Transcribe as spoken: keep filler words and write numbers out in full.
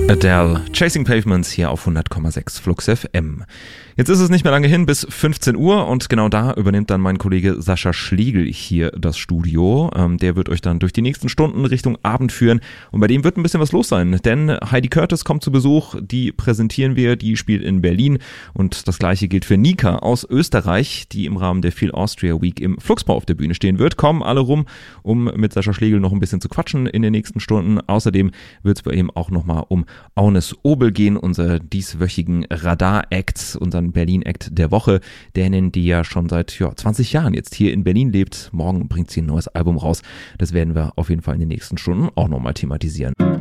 Adele, Chasing Pavements hier auf hundert Komma sechs Flux F M. Jetzt ist es nicht mehr lange hin, bis fünfzehn Uhr und genau da übernimmt dann mein Kollege Sascha Schlegel hier das Studio. Ähm, der wird euch dann durch die nächsten Stunden Richtung Abend führen und bei dem wird ein bisschen was los sein, denn Heidi Curtis kommt zu Besuch, die präsentieren wir, die spielt in Berlin und das gleiche gilt für Nika aus Österreich, die im Rahmen der Feel Austria Week im Fluxbau auf der Bühne stehen wird. Kommen alle rum, um mit Sascha Schlegel noch ein bisschen zu quatschen in den nächsten Stunden. Außerdem wird es bei ihm auch nochmal um Aunes Obel gehen, unser dieswöchigen Radar-Act, unseren Berlin-Act der Woche, denen die ja schon seit ja, zwanzig Jahren jetzt hier in Berlin lebt. Morgen bringt sie ein neues Album raus. Das werden wir auf jeden Fall in den nächsten Stunden auch nochmal thematisieren.